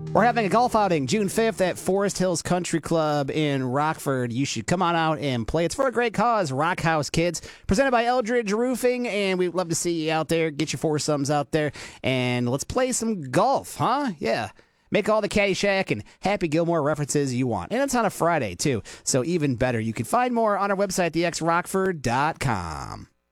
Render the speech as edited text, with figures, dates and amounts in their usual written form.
We're having a golf outing June 5th at Forest Hills Country Club in Rockford. You should come on out and play. It's for a great cause, Rock House Kids, presented by Eldridge Roofing, and we'd love to see you out there. Get your foursomes out there, and let's play some golf, huh? Yeah. Make all the Caddyshack and Happy Gilmore references you want. And it's on a Friday, too, so even better. You can find more on our website, thexrockford.com.